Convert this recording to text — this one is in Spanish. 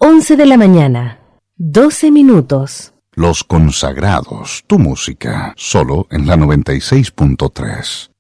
11 de la mañana, 12 minutos. Los Consagrados, tu música, solo en la 96.3.